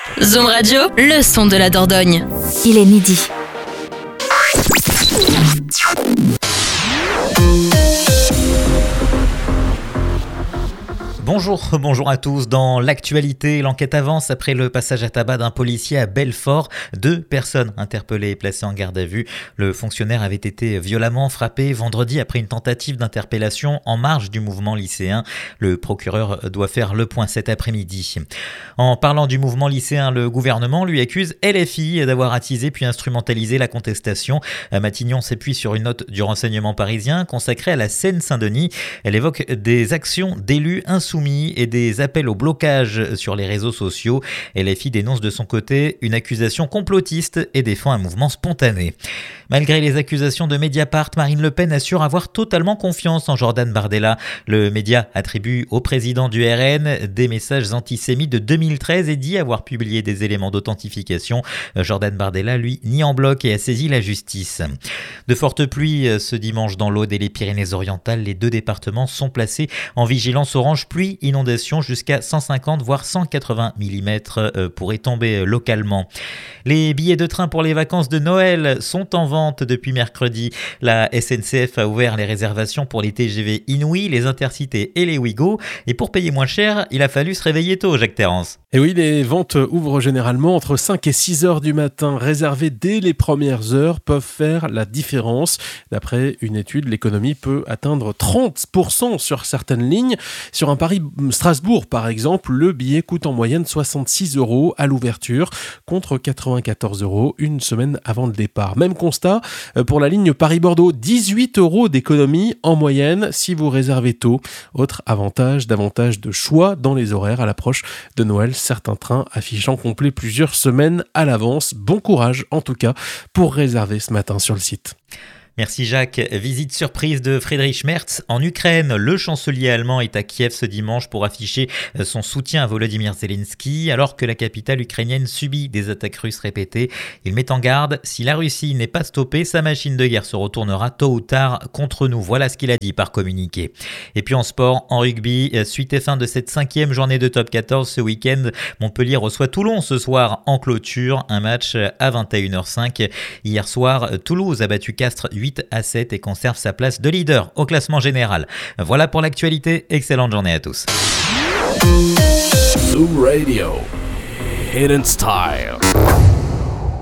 Zoom Radio, le son de la Dordogne. Il est midi. Bonjour à tous. Dans l'actualité, l'enquête avance après le passage à tabac d'un policier à Belfort. 2 personnes interpellées et placées en garde à vue. Le fonctionnaire avait été violemment frappé vendredi après une tentative d'interpellation en marge du mouvement lycéen. Le procureur doit faire le point cet après-midi. En parlant du mouvement lycéen, le gouvernement lui accuse LFI d'avoir attisé puis instrumentalisé la contestation. Matignon s'appuie sur une note du renseignement parisien consacrée à la Seine-Saint-Denis. Elle évoque des actions d'élus insoumis et des appels au blocage sur les réseaux sociaux. LFI dénonce de son côté une accusation complotiste et défend un mouvement spontané. Malgré les accusations de Mediapart, Marine Le Pen assure avoir totalement confiance en Jordan Bardella. Le média attribue au président du RN des messages antisémites de 2013 et dit avoir publié des éléments d'authentification. Jordan Bardella, lui, nie en bloc et a saisi la justice. De fortes pluies ce dimanche dans l'Aude et les Pyrénées-Orientales. Les 2 départements sont placés en vigilance orange pluie inondation jusqu'à 150 voire 180 mm pourraient tomber localement. Les billets de train pour les vacances de Noël sont en vente depuis mercredi. La SNCF a ouvert les réservations pour les TGV Inouï, les Intercités et les Ouigo. Et pour payer moins cher, il a fallu se réveiller tôt, Jacques Terrance. Et oui, les ventes ouvrent généralement entre 5 et 6 heures du matin. Réservées dès les premières heures peuvent faire la différence. D'après une étude, l'économie peut atteindre 30% sur certaines lignes. Sur un Paris-Strasbourg, par exemple, le billet coûte en moyenne 66 € à l'ouverture, contre 94 € une semaine avant le départ. Même constat pour la ligne Paris-Bordeaux, 18 € d'économie en moyenne si vous réservez tôt. Autre avantage, davantage de choix dans les horaires à l'approche de Noël. Certains trains affichant complet plusieurs semaines à l'avance. Bon courage en tout cas pour réserver ce matin sur le site. Merci Jacques. Visite surprise de Friedrich Merz en Ukraine. Le chancelier allemand est à Kiev ce dimanche pour afficher son soutien à Volodymyr Zelensky alors que la capitale ukrainienne subit des attaques russes répétées. Il met en garde, si la Russie n'est pas stoppée, sa machine de guerre se retournera tôt ou tard contre nous. Voilà ce qu'il a dit par communiqué. Et puis en sport, en rugby, suite et fin de cette 5e journée de top 14 ce week-end, Montpellier reçoit Toulon ce soir en clôture. Un match à 21h05. Hier soir, Toulouse a battu Castres 8-7 et conserve sa place de leader au classement général. Voilà pour l'actualité. Excellente journée à tous. Zoom Radio. Hidden Style.